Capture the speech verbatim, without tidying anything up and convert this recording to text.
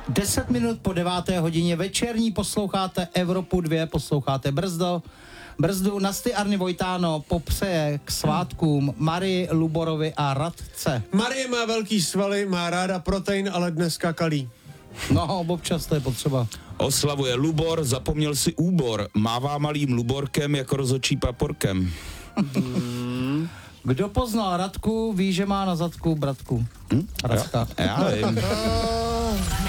Deset minut po deváté hodině večerní posloucháte Evropu dva, posloucháte Brzdo. Brzdu Nasty Arny Vojtáno popřeje k svátkům Marii, Luborovi a Radce. Marie má velký svaly, má ráda protein, ale dneska kalí. No, občas to je potřeba. Oslavuje Lubor, zapomněl si úbor, mává malým Luborkem jako rozhodčí paporkem. Hmm. Kdo poznal Radku, ví, že má na zadku bratku. Hm? Radka. Já, já vím.